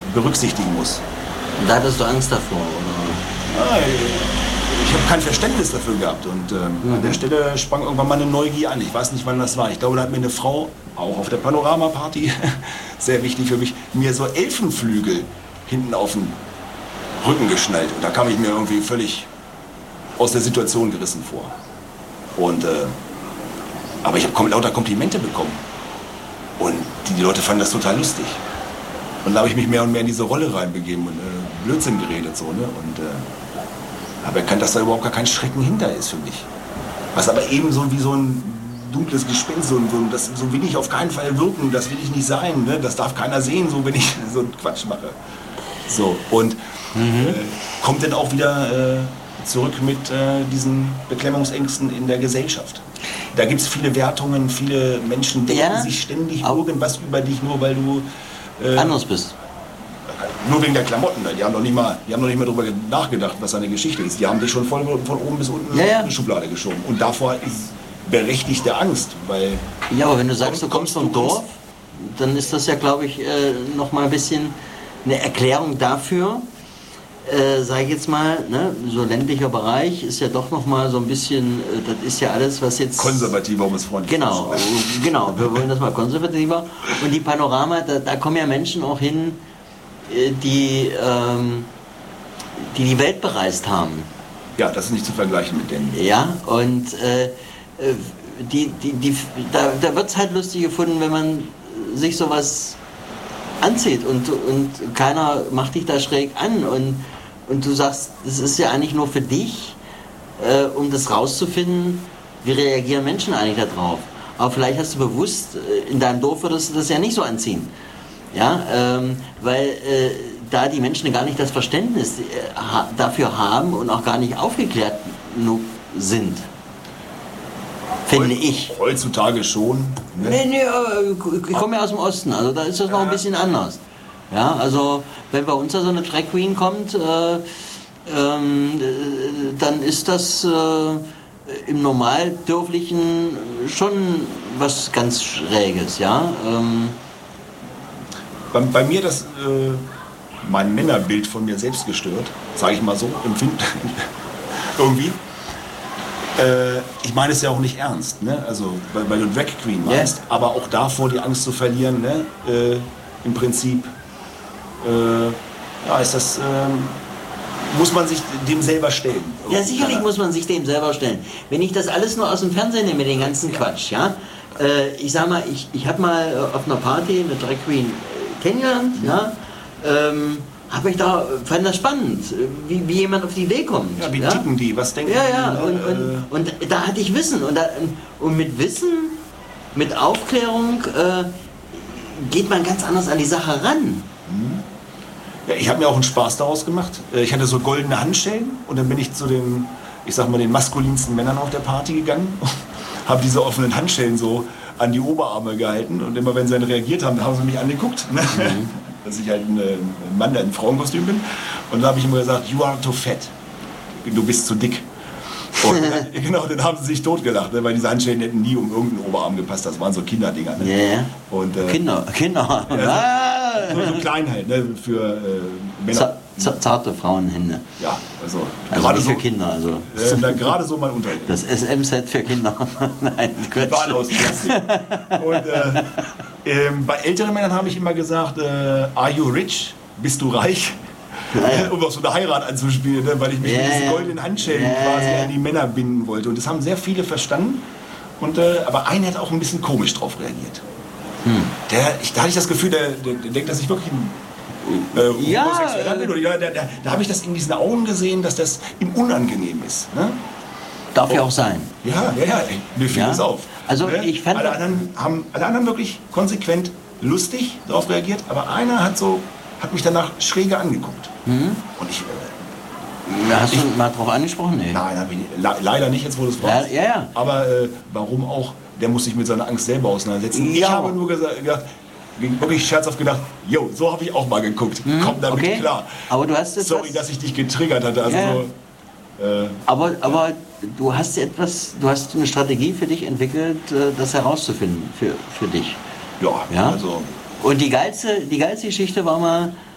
berücksichtigen muss. Und da hattest du Angst davor, oder? Ich habe kein Verständnis dafür gehabt und an der Stelle sprang irgendwann mal eine Neugier an. Ich weiß nicht, wann das war. Ich glaube, da hat mir eine Frau, auch auf der Panorama-Party, sehr wichtig für mich, mir so Elfenflügel hinten auf den Rücken geschnallt. Und da kam ich mir irgendwie völlig aus der Situation gerissen vor. Und, aber ich habe lauter Komplimente bekommen. Und die Leute fanden das total lustig. Und da habe ich mich mehr und mehr in diese Rolle reinbegeben und Blödsinn geredet. So, ne? Und habe erkannt, dass da überhaupt gar kein Schrecken hinter ist für mich. Was aber eben so wie so ein dunkles Gespenst, so will ich auf keinen Fall wirken, das will ich nicht sein, ne? Das darf keiner sehen, so wenn ich so einen Quatsch mache. So, und kommt dann auch wieder zurück mit diesen Beklemmungsängsten in der Gesellschaft. Da gibt es viele Wertungen, viele Menschen denken sich ständig irgendwas über dich, nur weil du anders bist. Nur wegen der Klamotten. Die haben noch nicht mal darüber nachgedacht, was seine Geschichte ist. Die haben dich schon von oben bis unten in die Schublade geschoben. Und davor ist berechtigte Angst. Weil ja, aber wenn du sagst, du kommst vom Dorf, dann ist das ja, glaube ich, noch mal ein bisschen eine Erklärung dafür, sage ich jetzt mal, ne, so ländlicher Bereich ist ja doch noch mal so ein bisschen, das ist ja alles, was jetzt... Konservativer, um es freundlich zu sagen. Genau, wir wollen das mal konservativer. Und die Panorama, da kommen ja Menschen auch hin, die Welt bereist haben. Ja, das ist nicht zu vergleichen mit denen. Ja, und da wird es halt lustig gefunden, wenn man sich sowas anzieht und keiner macht dich da schräg an und du sagst, das ist ja eigentlich nur für dich, um das rauszufinden, wie reagieren Menschen eigentlich da drauf. Aber vielleicht hast du bewusst, in deinem Dorf würdest du das ja nicht so anziehen. Ja, weil da die Menschen gar nicht das Verständnis dafür haben und auch gar nicht aufgeklärt genug sind. Finde ich. Heutzutage schon. Ne? Nee, ich komme ja aus dem Osten, also da ist das noch ein bisschen anders. Ja, also wenn bei uns da so eine Drag Queen kommt, dann ist das im Normaldörflichen schon was ganz Schräges, ja. Bei mir das mein Männerbild von mir selbst gestört, sage ich mal so, empfindet irgendwie. Ich meine es ja auch nicht ernst, ne? Also weil du Drag Queen meinst, aber auch davor die Angst zu verlieren, ne? Im Prinzip ist das, muss man sich dem selber stellen. Ja, sicherlich muss man sich dem selber stellen. Wenn ich das alles nur aus dem Fernsehen nehme, den ganzen Quatsch, ja. Ich sag mal, ich habe mal auf einer Party eine Drag Queen kennengelernt, ja. Fand das spannend, wie jemand auf die Idee kommt. Ja, wie ticken die, was denken die? Ja, und da hatte ich Wissen. Und mit Wissen, mit Aufklärung geht man ganz anders an die Sache ran. Ja, ich habe mir auch einen Spaß daraus gemacht. Ich hatte so goldene Handschellen und dann bin ich zu den, ich sag mal, den maskulinsten Männern auf der Party gegangen, habe diese offenen Handschellen so an die Oberarme gehalten und immer wenn sie dann reagiert haben, haben sie mich angeguckt. Dass ich halt ein Mann, der in Frauenkostüm bin. Und da habe ich immer gesagt, you are too fat. Du bist zu dick. Und genau, dann haben sie sich totgelacht, ne, weil diese Handschellen hätten nie um irgendeinen Oberarm gepasst. Das waren so Kinderdinger. Ne? Yeah. Und, Kinder. Ja, so klein halt, ne, für Männer. Zarte Frauenhände. Ja, also gerade nicht so, für Kinder. Also. Gerade so mal unter. Das SM-Set für Kinder. Nein, Quatsch. Waren aus Plastik. Und bei älteren Männern habe ich immer gesagt, are you rich? Bist du reich? Ja. Um auf so eine Heirat anzuspielen, ne? Weil ich mich mit diesen goldenen Handschellen quasi an die Männer binden wollte. Und das haben sehr viele verstanden. Und, aber einer hat auch ein bisschen komisch drauf reagiert. Da hatte ich das Gefühl, der denkt, dass ich wirklich homosexueller bin. Oder, da habe ich das in diesen Augen gesehen, dass das ihm unangenehm ist. Ne? Darf ja auch sein. Ja, mir fiel das auf. Also ne? ich fand alle anderen wirklich konsequent lustig darauf reagiert, aber einer hat mich danach schräge angeguckt. Und ich... Hast du mal drauf angesprochen? Nee. Nein, leider nicht, jetzt wo du es fragst. Ja. Aber warum auch? Der muss sich mit seiner Angst selber auseinandersetzen. Ich habe nur wirklich scherzhaft gedacht, so habe ich auch mal geguckt. Komm damit klar. Aber du hast Sorry, dass ich dich getriggert hatte. Also aber du hast eine Strategie für dich entwickelt, das herauszufinden für dich. Ja, also... Und die geilste Geschichte war mal,